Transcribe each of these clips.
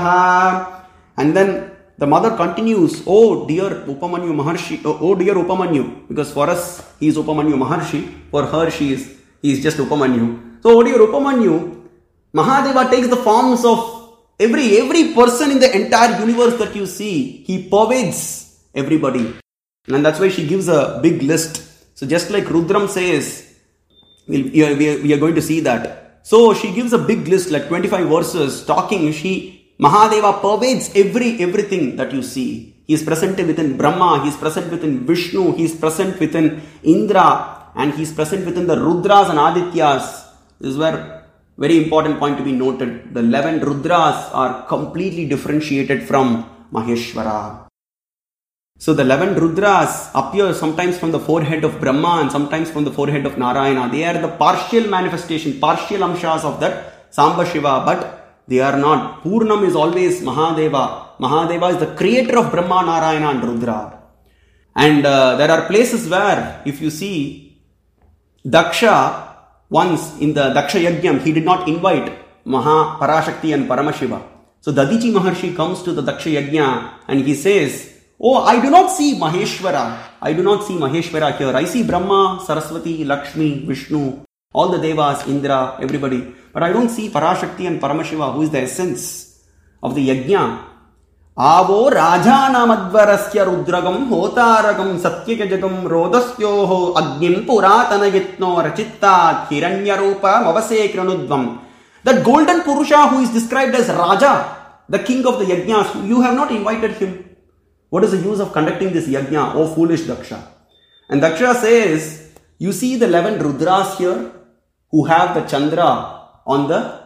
And then the mother continues, oh dear Upamanyu Maharshi, oh dear Upamanyu, because for us he is Upamanyu Maharshi, for her he is just Upamanyu. So, oh dear Upamanyu, Mahadeva takes the forms of every person in the entire universe that you see. He pervades everybody. And that's why she gives a big list. So just like Rudram says, we are going to see that. So she gives a big list, like 25 verses, talking. Mahadeva pervades everything that you see. He is present within Brahma, he is present within Vishnu, he is present within Indra, and he is present within the Rudras and Adityas. This is where very important point to be noted. The 11 Rudras are completely differentiated from Maheshwara. So the 11 Rudras appear sometimes from the forehead of Brahma and sometimes from the forehead of Narayana. They are the partial manifestation, partial amshas of that Samba Shiva, but they are not. Purnam is always Mahadeva. Mahadeva is the creator of Brahma, Narayana and Rudra. And there are places where, if you see, Daksha, once in the Daksha Yajnam, he did not invite Maha, Parashakti and Paramashiva. So Dadichi Maharshi comes to the Daksha Yajna and he says, oh, I do not see Maheshwara. I do not see Maheshwara here. I see Brahma, Saraswati, Lakshmi, Vishnu, all the Devas, Indra, everybody. But I don't see Parashakti and Paramashiva, who is the essence of the Yajna. Avo Rajanamadvarasya Rudragam Hotaragam Satyakajagam Rodasyoho Agnim Puratana Yitno Rachitta Hiranyarupa Mavase Kranudvam. That golden Purusha who is described as Raja, the king of the Yajnas, you have not invited him. What is the use of conducting this Yajna, O foolish Daksha? And Daksha says, you see the 11 Rudras here who have the Chandra on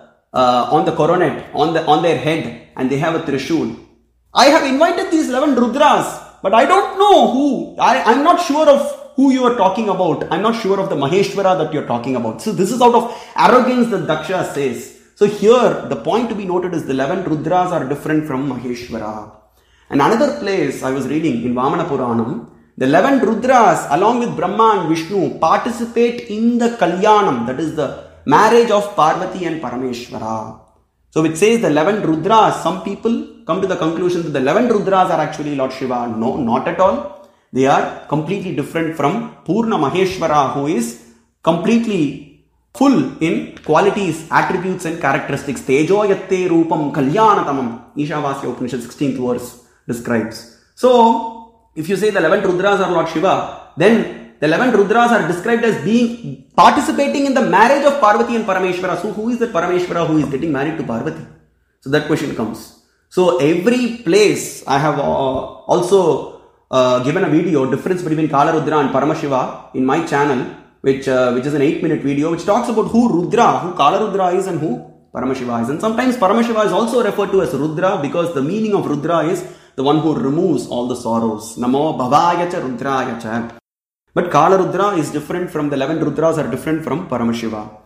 the coronet, on their head, and they have a Trishul. I have invited these 11 Rudras, but I don't know who. I'm not sure of who you are talking about. I'm not sure of the Maheshwara that you're talking about. So this is out of arrogance that Daksha says. So here, the point to be noted is the 11 Rudras are different from Maheshwara. And another place I was reading in Vamana Puranam, the 11 Rudras along with Brahma and Vishnu participate in the Kalyanam, that is the marriage of Parvati and Parameshwara. So it says the 11 Rudras, some people come to the conclusion that the 11 Rudras are actually Lord Shiva. No, not at all. They are completely different from Purna Maheshwara, who is completely full in qualities, attributes and characteristics. Tejo yatte rupam kalyanatamam. Ishavasya Upanishad 16th verse describes. So, if you say the 11 Rudras are Lord Shiva, then the 11 Rudras are described as being participating in the marriage of Parvati and Parameshwara. So, who is the Parameshwara who is getting married to Parvati? So, that question comes. So, every place I have also given a video, difference between Kala Rudra and Paramashiva in my channel, which is an 8-minute video, which talks about who Rudra, who Kala Rudra is and who Paramashiva is. And sometimes Paramashiva is also referred to as Rudra because the meaning of Rudra is the one who removes all the sorrows. Namo Bhavaya cha Rudraya cha. But Kala Rudra is different from the 11 Rudras are different from Paramashiva.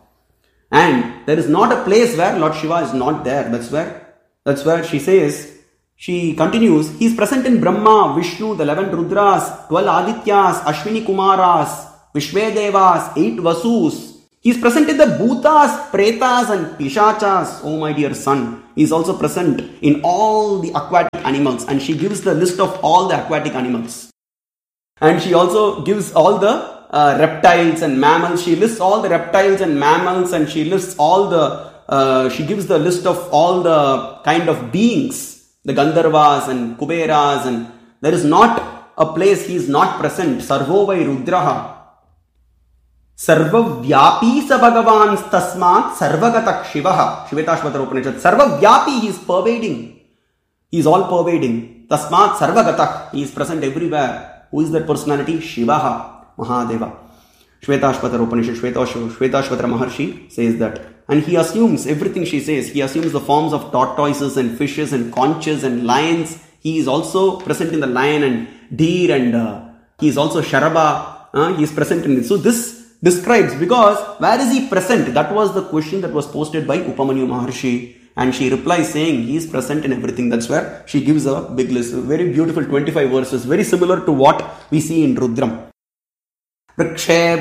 And there is not a place where Lord Shiva is not there. That's where she says, she continues, he is present in Brahma, Vishnu, the 11 Rudras, 12 Adityas, Ashwini Kumaras, Vishvedevas, 8 Vasus. He is present in the Bhutas, Pretas and Pishachas. Oh my dear son. He is also present in all the aquatic animals. And she gives the list of all the aquatic animals. And she also gives all the reptiles and mammals. She lists all the reptiles and mammals and she lists all the, she gives the list of all the kind of beings, the Gandharvas and Kuberas, and there is not a place he is not present. Sarvo vai Rudraha. Sarva Vyapi sa Bhagavan tasmat Sarvagatak Shivaha. Shvetashvatara Upanishad. Sarva Vyapi, he is pervading. He is all pervading. Tasmat Sarvagatak, he is present everywhere. Who is that personality? Shivaha, Mahadeva. Shvetashvatara Upanishad, Shvetashvatara Maharshi says that. And he assumes everything she says. He assumes the forms of tortoises and fishes and conches and lions. He is also present in the lion and deer and he is also Sharaba. He is present in this. So this describes, because where is he present? That was the question that was posted by Upamanyu Maharshi. And she replies saying he is present in everything. That's where she gives a big list. Very beautiful 25 verses. Very similar to what we see in Rudram.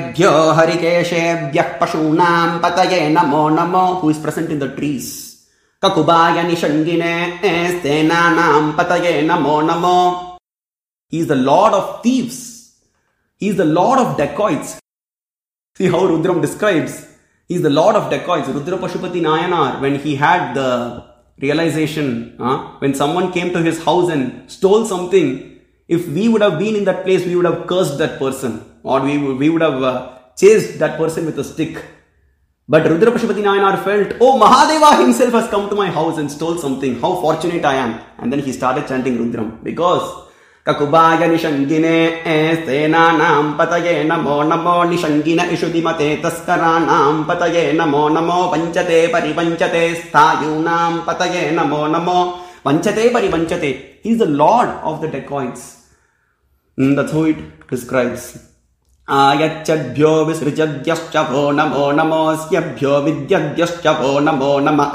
Vrikshebhyo harikeshebhyah pashunam pataye namo namo. Who is present in the trees. Kakubaya Nishangine Stenanam Pataye Namo Namo. He is the lord of thieves. He is the lord of dacoits. See how Rudram describes. He is the lord of dacoits. Rudra Pashupati Nayanar, when he had the realization, when someone came to his house and stole something, if we would have been in that place, we would have cursed that person, or we would have chased that person with a stick. But Rudra Pashupati Nayanar felt, oh, Mahadeva himself has come to my house and stole something. How fortunate I am. And then he started chanting Rudram. Because Kakubaya Nishangine Stenanam Pataye Namo Namo Nishangina Ishudimate Taskaranam Pataye Namo Namo Panchate Paripanchate Sthayunam Pataye Namo Namo Panchate Paripanchate. He is the lord of the dacoits. That's how it describes. Ayachadbhyo visrujadhyascha vo namo namosyabhyo vidyadhyascha vo namo nama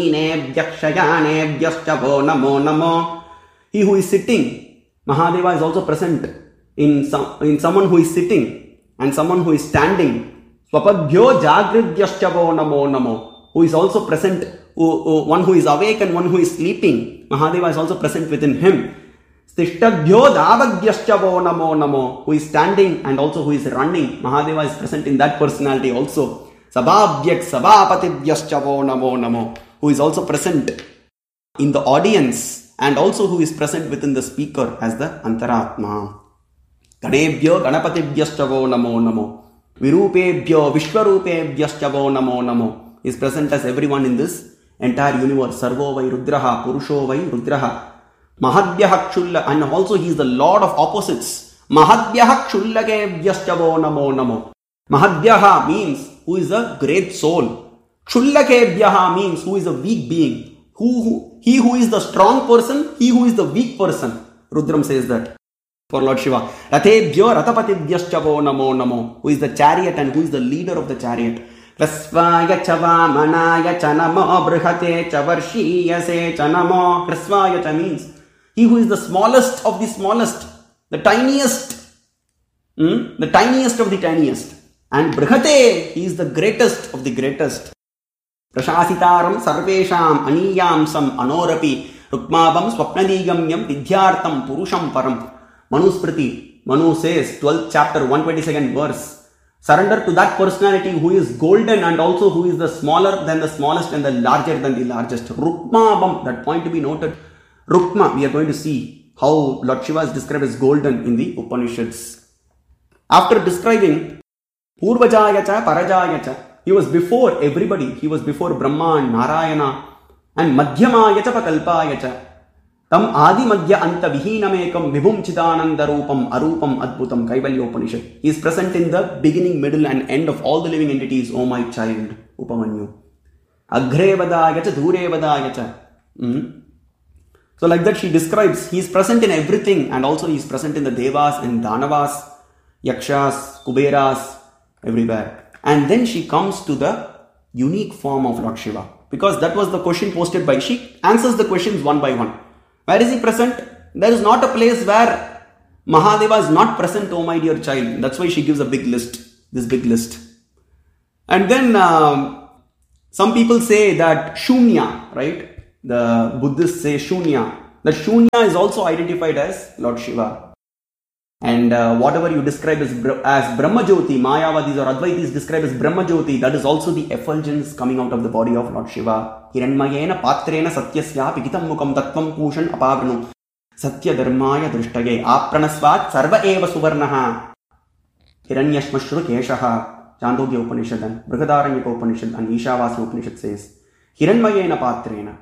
asinebhyakshayanebhyascha vo namo namo. He who is sitting, Mahadeva is also present in someone who is sitting and someone who is standing. Swapadbhyo jagridhyascha vo namo namo. Who is also present, one who is awake and one who is sleeping. Mahadeva is also present within him. Tishtadbhyo davadhyascha vo namo namo. Who is standing and also who is running. Mahadeva is present in that personality also. Sabhabhyak sabhapatidhyascha vo namo namo. Who is also present in the audience and also who is present within the speaker as the Antaratma. Ganebhyo ganapatidhyascha vo namo namo. Virupebhyo vishwarupebhyascha vo namo namo. Is present as everyone in this entire universe. Sarvo vai rudraha, purusho vai rudraha. Mahadhyah Kshulla, and also he is the lord of opposites. Mahadhyah Kshullakebhyascha vo namo namo. Mahadhyah means who is a great soul. Kshullakebhyah means who is a weak being. He who is the strong person, he who is the weak person. Rudram says that for Lord Shiva. Rathebhyo ratapatidhyascha vo namo namo. Who is the chariot and who is the leader of the chariot. Hrasvaya cha vamanaya cha namo brihate cha varshiyase cha namo. Hrasvaya cha means he who is the smallest of the smallest, the tiniest of the tiniest. And Brihate, he is the greatest of the greatest. Prashasitaram sarvesham aniyamsam anorapi rukmabam swapnadigamyam vidyartam purusham param. Manusmriti, Manu says, 12th chapter, 122nd verse. Surrender to that personality who is golden and also who is the smaller than the smallest and the larger than the largest. Rukmabam, that point to be noted. Rukma, we are going to see how Lord Shiva is described as golden in the Upanishads. After describing Purvajayacha, Parajayacha, he was before everybody. He was before Brahma and Narayana. And Madhyamayacha Pakalpayacha. Tam Adi Madhya Anta Vihinamekam Vibhum Chidananda Rupam Arupam Adbhutam Kaivalya Upanishad. He is present in the beginning, middle and end of all the living entities, O my child, Upamanyu. Agre Vadayacha, Dhure Vadayacha. So like that she describes, he is present in everything and also he is present in the Devas and Danavas, Yakshas, Kuberas, everywhere. And then she comes to the unique form of Lord Shiva. Because that was the question posted by, she answers the questions one by one. Where is he present? There is not a place where Mahadeva is not present, oh my dear child. That's why she gives a big list, this big list. And then some people say that Shunya, right? The Buddhists say Shunya. That Shunya is also identified as Lord Shiva. And whatever you describe as Brahmajyoti, Mayavadis or Advaitis describe as Brahmajyoti, that is also the effulgence coming out of the body of Lord Shiva. Hiranmayena patrena satyasya pikitam mukam tattvam kushan apavranu satya dharmaya drishtage apranasvat sarva eva suvarnaha hiranyashmashru keshaha. Chandogya Upanishad and Brihadaranyaka Upanishad and Ishavasya Upanishad says Hiranmayena patrena.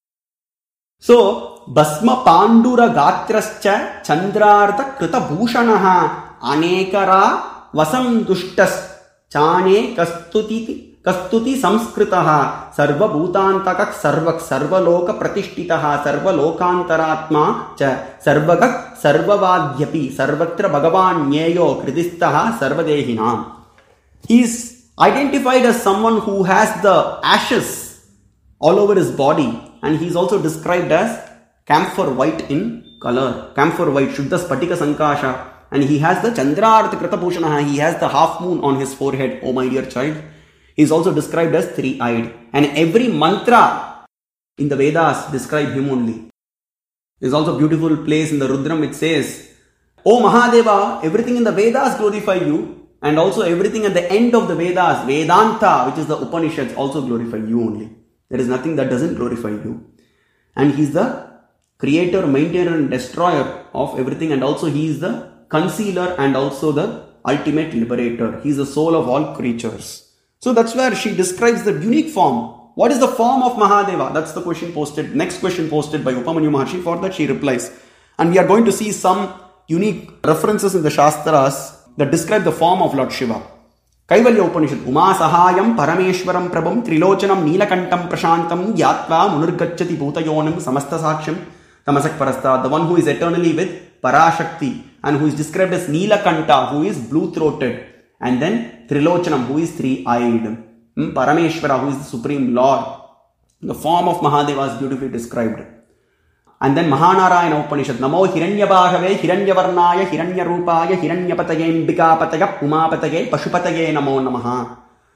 So, Basma Pandura Gatrascha Chandrartha Krita Bhushanaha Anekara Vasam Dushtas Chane Kastuti Samskritaha Sarva Bhutantakak Sarvak Sarva Loka Pratishtitaha Sarva Lokantaratma Cha Sarvagak Sarvavadhyapi Sarvatra Bhagavan Nyeyo Kritistaha Sarvadehinam. He is identified as someone who has the ashes all over his body. And he is also described as camphor white in color. Camphor white, Shuddha Spatika Sankasha. And he has the Chandrartha Krita Bhushanaha. He has the half moon on his forehead, oh my dear child. He is also described as three-eyed. And every mantra in the Vedas describe him only. There's also a beautiful place in the Rudram which says, O Mahadeva, everything in the Vedas glorify you, and also everything at the end of the Vedas, Vedanta, which is the Upanishads, also glorify you only. There is nothing that doesn't glorify you. And he is the creator, maintainer and destroyer of everything, and also he is the concealer and also the ultimate liberator. He is the soul of all creatures. So that's where she describes the unique form. What is the form of Mahadeva? That's the question posted. Next question posted by Upamanyu Maharshi. For that she replies. And we are going to see some unique references in the Shastras that describe the form of Lord Shiva. Kaivalya Upanishad. Uma Sahayam Parameshwaram Prabham Trilochanam Neelakantam Prashantam Yatva Munurgacchati Bhutayonam Samasta Saksham Tamasak Parastha. The one who is eternally with Parashakti and who is described as Neelakanta, who is blue-throated. And then Trilochanam, who is three-eyed. Parameshwara, who is the Supreme Lord. The form of Mahadeva is beautifully described. And then Mahanarayana Upanishad. Namo Hiranyabhagave, Hiranyavarnaya, Hiranyarupaya, Hiranyapataye, Mbikapataya, Umapataye, Pashupataye Namo Namaha.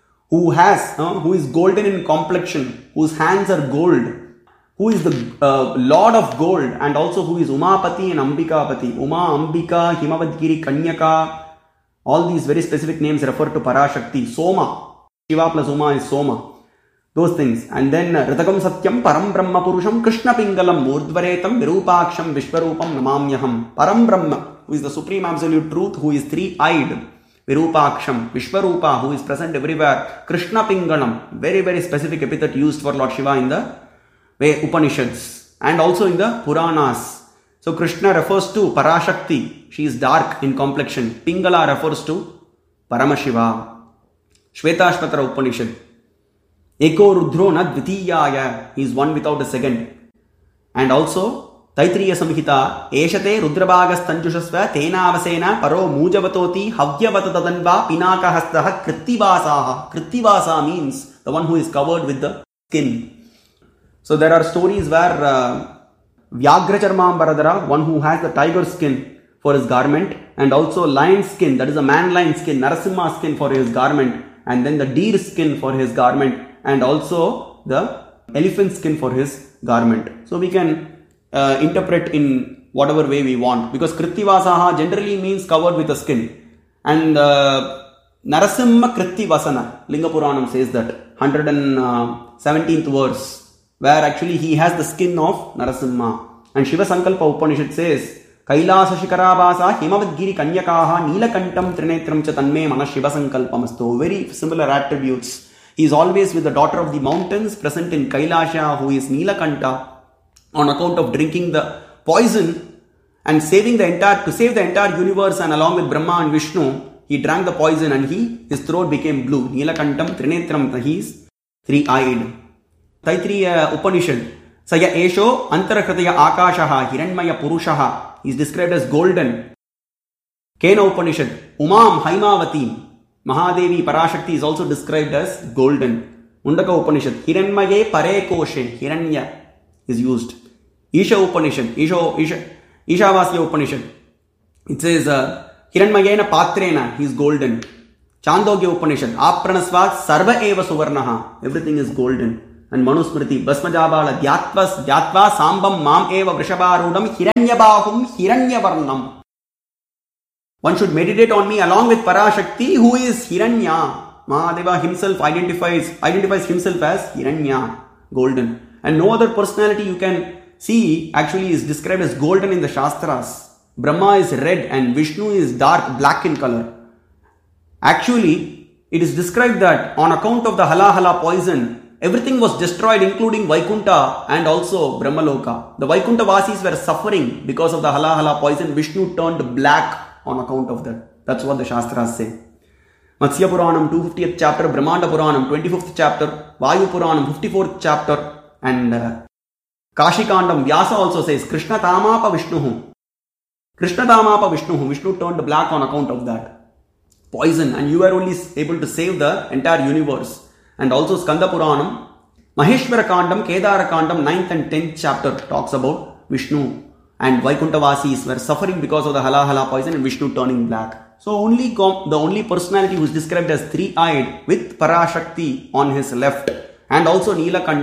Who is golden in complexion, whose hands are gold, who is the Lord of gold, and also who is Umapati and Ambikapati. Uma, Ambika, Himavadgiri, Kanyaka. All these very specific names refer to Parashakti. Soma. Shiva plus Uma is Soma. Those things. And then Ritakam Satyam Param Brahma Purusham Krishna Pingalam Murdvaretam Virupaksham Vishwarupam Namamyaham. Param Brahma, who is the Supreme Absolute Truth, who is three-eyed. Virupaksham, Vishwarupa, who is present everywhere. Krishna Pingalam, very very specific epithet used for Lord Shiva in the Upanishads and also in the Puranas. So Krishna refers to Parashakti. She is dark in complexion. Pingala refers to Paramashiva. Shvetashvatara Upanishad. Eko Rudro na Dvitiyaya. He is one without a second. And also Taitriya Samhita. Eshate Rudrabhagas Tanjushasva Tenavasena Paro Mujavatoti Havyavatadanva Pinaka Hastaha Krittivasaha. Krittivasa means the one who is covered with the skin. So there are stories where Vyagracharmam Baradara, one who has the tiger skin for his garment, and also lion skin, that is a man-lion skin, Narasimha skin for his garment, and then the deer skin for his garment, and also the elephant skin for his garment. So we can interpret in whatever way we want, because Krittivasaha generally means covered with a skin. And Narasimha Krittivasana, Linga Puranam says that, 117th verse, where actually he has the skin of Narasimha. And Shiva Sankalpa Upanishad says, Kailasa Shikarabhasa Himavadgiri Kanyakaha Neelakantam Trinetram Chatanme Mana Shiva Sankalpamasto. Very similar attributes. He is always with the daughter of the mountains present in Kailasha, who is Neelakanta, on account of drinking the poison and to save the entire universe, and along with Brahma and Vishnu, he drank the poison and his throat became blue. Neelakantam Trinetram, he is three-eyed. Taitriya Upanishad. Saya Esho Antarakritaya Akashaha Hiranmaya Purushaha. He is described as golden. Kena Upanishad. Umam Haimavati. Mahadevi Parashakti is also described as golden. Mundaka Upanishad. Hiranmaye Pare Koshe. Hiranya is used. Isha Upanishad. Ishavasya Upanishad. It says Hiranmayena Patrena. He is golden. Chandogya Upanishad. Apranasvat Sarva Eva Suvarnaha. Everything is golden. And Manusmriti, Basmajabala, Dyatva, Sambam, Mam Eva, Vrishabharudam, Hiranyabahum, Hiranyavarnam. One should meditate on me along with Parashakti, who is Hiranya. Mahadeva himself identifies himself as Hiranya, golden. And no other personality you can see actually is described as golden in the Shastras. Brahma is red and Vishnu is dark black in color. Actually, it is described that on account of the Hala poison, everything was destroyed, including Vaikunta and also Brahmaloka. The Vaikunta Vasis were suffering because of the Hala poison. Vishnu turned black on account of that. That's what the Shastras say. Matsya Puranam, 250th chapter, Brahmanda Puranam, 25th chapter, Vayu Puranam, 54th chapter, and Kashi Kandam, Vyasa also says, Krishna Tamapa Vishnuhu. Vishnu turned black on account of that poison, and you were only able to save the entire universe. And also Skanda Puranam, Maheshwara Kandam, Kedara Kandam, 9th and 10th chapter talks about Vishnu and Vaikuntavasis were suffering because of the Hala poison and Vishnu turning black. So the only personality who is described as three-eyed with Parashakti on his left and also Neelakanta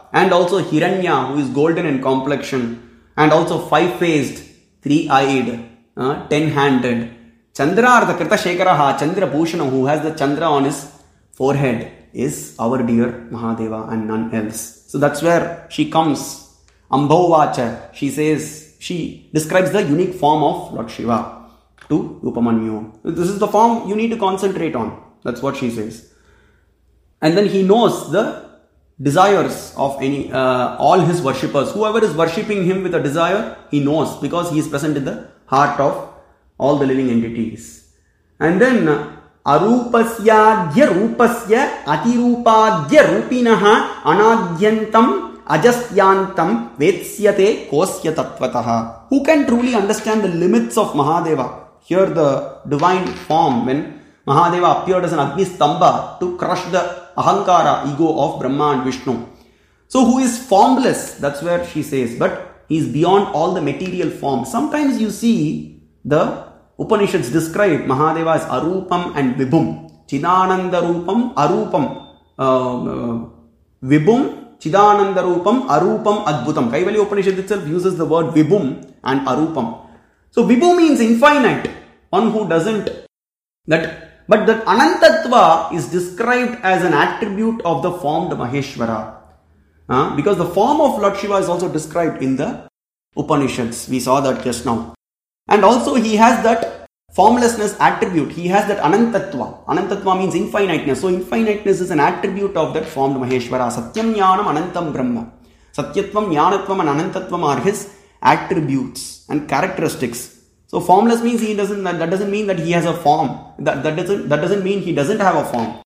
and also Hiranya, who is golden in complexion, and also five-faced, three-eyed, ten-handed. Chandraartha Krita Shekaraha, Chandra Bhushana, who has the Chandra on his forehead, is our dear Mahadeva and none else. So that's where she comes. Ambhovacha, she says, she describes the unique form of Lord Shiva to Upamanyu. This is the form you need to concentrate on. That's what she says. And then he knows the desires of all his worshippers. Whoever is worshipping him with a desire, he knows because he is present in the heart of all the living entities. And then Arupasya Dhya Rupasya Atirupadhya Rupinaha Anadyantam Ajasyantam Vetsyate Kosya Tattvataha. Who can truly understand the limits of Mahadeva? Here the divine form, when Mahadeva appeared as an Agni Stamba to crush the Ahankara, ego of Brahma and Vishnu. So who is formless? That's where she says, but he is beyond all the material forms. Sometimes you see the Upanishads describe Mahadeva as Arupam and Vibhum. Chidananda Rupam, Arupam. Vibhum, Chidananda Rupam, Arupam, Adbhutam. Kaivalya Upanishad itself uses the word Vibhum and Arupam. So Vibhu means infinite. One who doesn't. But that Anantatva is described as an attribute of the formed Maheshwara. Because the form of Lord Shiva is also described in the Upanishads. We saw that just now. And also he has that formlessness attribute. He has that Anantatva. Anantatva means infiniteness. So infiniteness is an attribute of that formed Maheshwara. Satyam Jnanam Anantam Brahma. Satyatvam, Jnanatvam and Anantatvam are his attributes and characteristics. So formless means that doesn't mean that he has a form. That doesn't mean he doesn't have a form.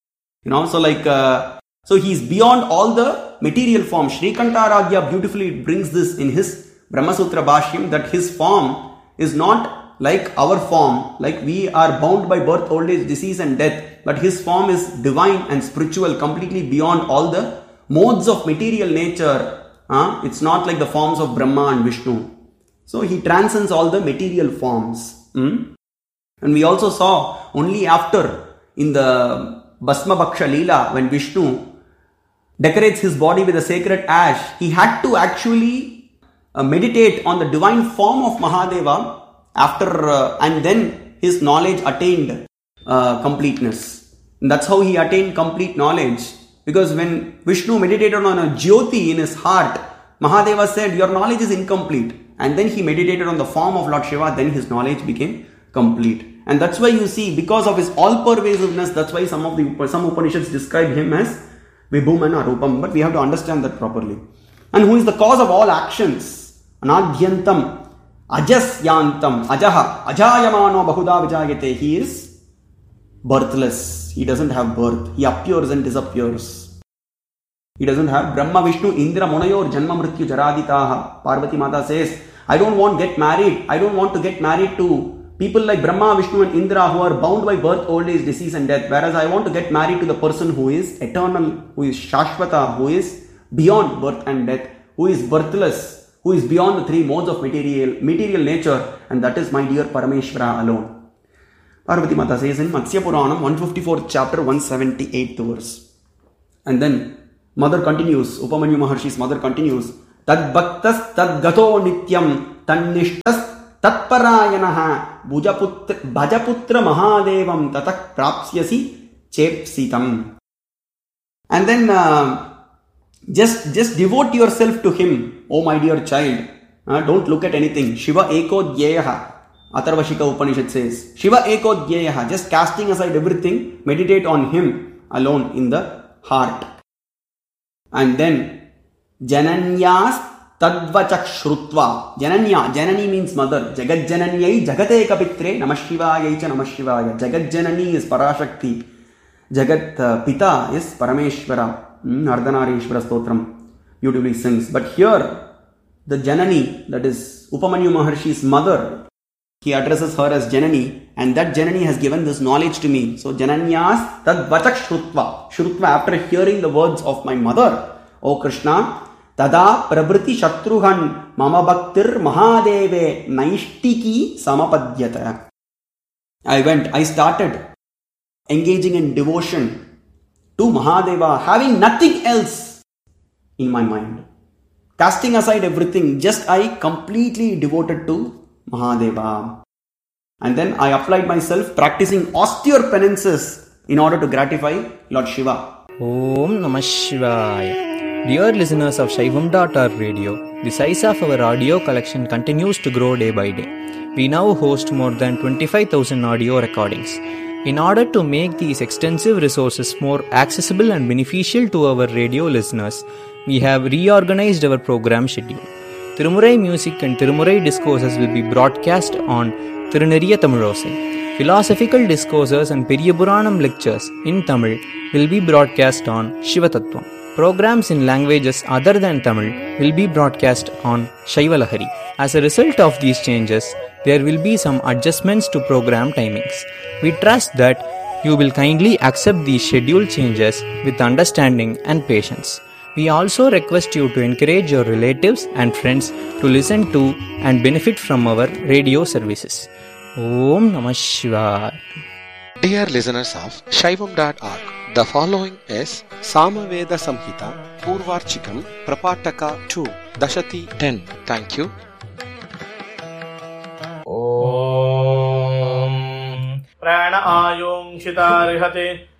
So he's beyond all the material form. Srikantaragya beautifully brings this in his Brahmasutra Bhashyam, that his form is not like our form, like we are bound by birth, old age, disease and death, but his form is divine and spiritual, completely beyond all the modes of material nature. It's not like the forms of Brahma and Vishnu. So he transcends all the material forms. And we also saw only after in the Bhasma Bhaksha Leela, when Vishnu decorates his body with a sacred ash, he had to actually meditate on the divine form of Mahadeva and then his knowledge attained completeness. And that's how he attained complete knowledge. Because when Vishnu meditated on a Jyoti in his heart, Mahadeva said, your knowledge is incomplete. And then he meditated on the form of Lord Shiva, then his knowledge became complete. And that's why you see, because of his all-pervasiveness, that's why some Upanishads describe him as Vibhum and Arupam. But we have to understand that properly. And who is the cause of all actions? Anadhyantam, Ajasyantam, Ajaha, Ajayamano Bahuda Vijayate. He is birthless. He doesn't have birth. He appears and disappears. He doesn't have Brahma, Vishnu, Indra, Munayor, Janma, Mrityu, Jaraditaha. Parvati Mata says, I don't want to get married to people like Brahma, Vishnu and Indra who are bound by birth, old age, disease and death. Whereas I want to get married to the person who is eternal, who is Shashvata, who is beyond birth and death, who is birthless, who is beyond the three modes of material nature, and that is my dear Parameshvara alone. Parvati Mata says in Matsya Puranam, 154th chapter, 178th verse. And then Mother continues, Upamanyu Maharshi's mother continues, Tad Bhaktas Tad Gato Nityam Tannishtas Tatparayanaha Bhajaputra Mahadevam Tatak Prapsyasi Chepsitam. And then just devote yourself to him, oh my dear child. Don't look at anything. Shiva Eko Dhyeyaha. Atharvashika Upanishad says, Shiva Eko Dhyeyaha. Just casting aside everything, meditate on him alone in the heart. And then Jananyas Tadvachak Shrutva. Janani means mother. Jagat Jananyai Jagate Kapitre Namashivayai cha Namashivaya. Jagat Janani is Parashakti. Jagat Pita is Parameshvara. Ardhanarishvara Stotram beautifully sings. But here the Janani, that is Upamanyu Maharshi's mother, he addresses her as Janani, and that Janani has given this knowledge to me. So Jananyas Tadvachak Shrutva. Shrutva, after hearing the words of my mother, O Krishna, Tada Prabriti Shatruhan Mama Bhaktir Mahadeve Naishtiki Samapadyata. I started engaging in devotion to Mahadeva, having nothing else in my mind. Casting aside everything, just I completely devoted to Mahadeva. And then I applied myself practicing austere penances in order to gratify Lord Shiva. Om Namah Shivaya. Dear listeners of Shaivam.org radio, the size of our audio collection continues to grow day by day. We now host more than 25,000 audio recordings. In order to make these extensive resources more accessible and beneficial to our radio listeners, we have reorganized our program schedule. Tirumurai music and Tirumurai discourses will be broadcast on Tiruneriya Tamilosai. Philosophical discourses and Periyapuranam lectures in Tamil will be broadcast on Shivatattvam. Programs in languages other than Tamil will be broadcast on Shaivalahari. As a result of these changes, there will be some adjustments to program timings. We trust that you will kindly accept these schedule changes with understanding and patience. We also request you to encourage your relatives and friends to listen to and benefit from our radio services. Om Namah Shivaya. Dear listeners of Shaivam.org, the following is Samaveda Samhita Purvarchikam Prapataka 2 Dashati 10. Thank you. Om Prana Ayong Shitarihate